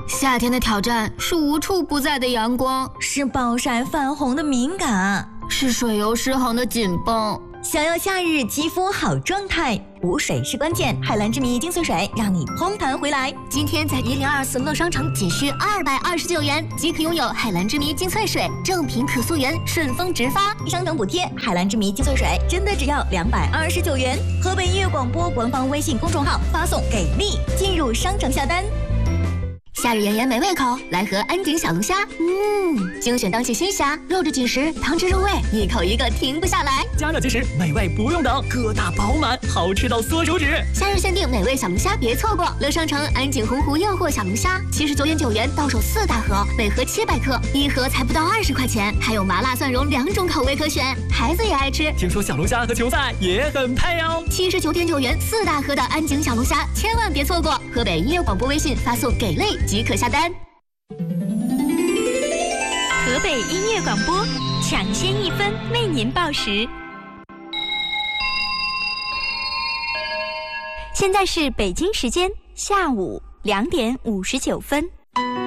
夏天的挑战是无处不在的阳光， 是暴晒泛红的敏感， 是水油失衡的紧绷。 想要夏日肌肤好状态，补水是关键。海蓝之谜精粹水让你嘭弹回来。 今天在1024乐商城仅需229元即可拥有海蓝之谜精粹水，正品可溯源，顺丰直发， 商城补贴。海蓝之谜精粹水真的只要229元。河北音乐广播官方微信公众号发送给力进入商城下单。 夏日炎炎没胃口，来盒安井小龙虾。精选当季新虾，肉质紧实，汤汁入味，一口一个停不下来。 加热即食，美味不用等，个大饱满，好吃到缩手指。 夏日限定美味小龙虾，别错过！乐商城安井洪湖诱惑小龙虾，79.9元到手4大盒，每盒700克，一盒才不到20块钱，还有麻辣蒜蓉2种口味可选，孩子也爱吃。 听说小龙虾和球赛也很配哦。 79.9元4大盒的安井小龙虾，千万别错过！河北音乐广播微信发送给力即可下单。 河北音乐广播，抢先1分为您报时。现在是北京时间下午2点59分。